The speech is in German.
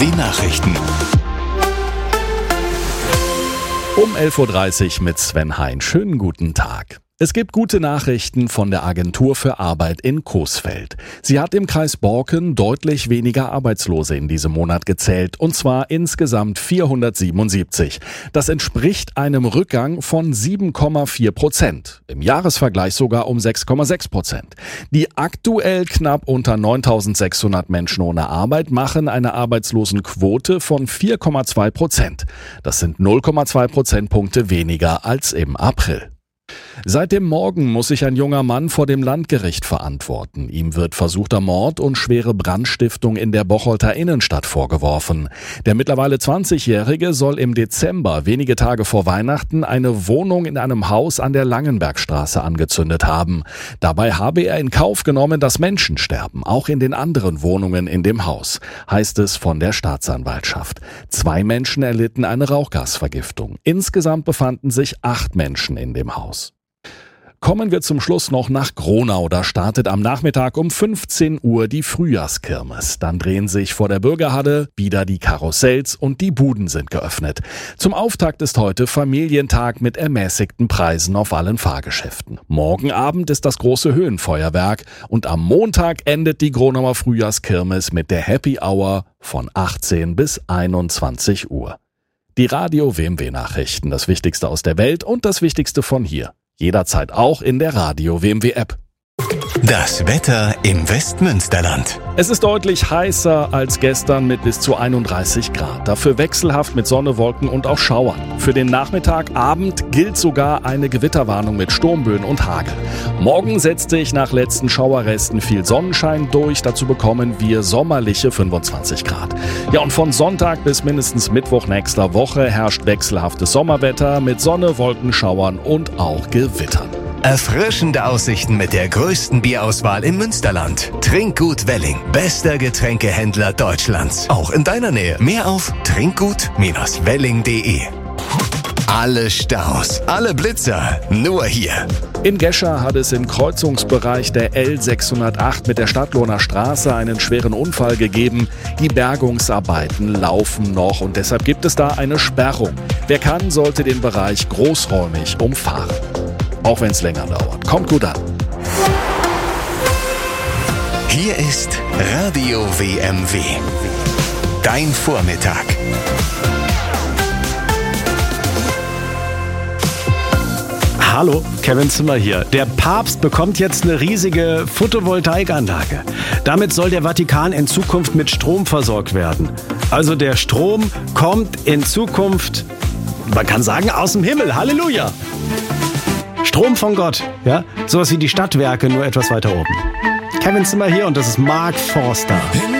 Die Nachrichten. Um 11.30 Uhr mit Sven Hein. Schönen guten Tag. Es gibt gute Nachrichten von der Agentur für Arbeit in Coesfeld. Sie hat im Kreis Borken deutlich weniger Arbeitslose in diesem Monat gezählt, und zwar insgesamt 477. Das entspricht einem Rückgang von 7,4%. Im Jahresvergleich sogar um 6,6%. Die aktuell knapp unter 9.600 Menschen ohne Arbeit machen eine Arbeitslosenquote von 4,2%. Das sind 0,2 Prozentpunkte weniger als im April. Seit dem Morgen muss sich ein junger Mann vor dem Landgericht verantworten. Ihm wird versuchter Mord und schwere Brandstiftung in der Bocholter Innenstadt vorgeworfen. Der mittlerweile 20-Jährige soll im Dezember, wenige Tage vor Weihnachten, eine Wohnung in einem Haus an der Langenbergstraße angezündet haben. Dabei habe er in Kauf genommen, dass Menschen sterben, auch in den anderen Wohnungen in dem Haus, heißt es von der Staatsanwaltschaft. 2 Menschen erlitten eine Rauchgasvergiftung. Insgesamt befanden sich 8 Menschen in dem Haus. Kommen wir zum Schluss noch nach Gronau. Da startet am Nachmittag um 15 Uhr die Frühjahrskirmes. Dann drehen sich vor der Bürgerhalle wieder die Karussells und die Buden sind geöffnet. Zum Auftakt ist heute Familientag mit ermäßigten Preisen auf allen Fahrgeschäften. Morgen Abend ist das große Höhenfeuerwerk und am Montag endet die Gronauer Frühjahrskirmes mit der Happy Hour von 18 bis 21 Uhr. Die Radio WMW Nachrichten, das Wichtigste aus der Welt und das Wichtigste von hier. Jederzeit auch in der Radio WMW App. Das Wetter im Westmünsterland. Es ist deutlich heißer als gestern mit bis zu 31 Grad. Dafür wechselhaft mit Sonne, Wolken und auch Schauern. Für den Nachmittagabend gilt sogar eine Gewitterwarnung mit Sturmböen und Hagel. Morgen setzt sich nach letzten Schauerresten viel Sonnenschein durch. Dazu bekommen wir sommerliche 25 Grad. Ja, und von Sonntag bis mindestens Mittwoch nächster Woche herrscht wechselhaftes Sommerwetter mit Sonne, Wolken, Schauern und auch Gewittern. Erfrischende Aussichten mit der größten Bierauswahl im Münsterland. Trinkgut Welling, bester Getränkehändler Deutschlands. Auch in deiner Nähe. Mehr auf trinkgut-welling.de. Alle Staus, alle Blitzer, nur hier. In Gescher hat es im Kreuzungsbereich der L608 mit der Stadtlohner Straße einen schweren Unfall gegeben. Die Bergungsarbeiten laufen noch und deshalb gibt es da eine Sperrung. Wer kann, sollte den Bereich großräumig umfahren. Auch wenn es länger dauert. Kommt gut an. Hier ist Radio WMW. Dein Vormittag. Hallo, Kevin Zimmer hier. Der Papst bekommt jetzt eine riesige Photovoltaikanlage. Damit soll der Vatikan in Zukunft mit Strom versorgt werden. Also der Strom kommt in Zukunft, man kann sagen, aus dem Himmel. Halleluja! Strom von Gott, ja? Sowas wie die Stadtwerke, nur etwas weiter oben. Kevin Zimmer hier und das ist Mark Forster.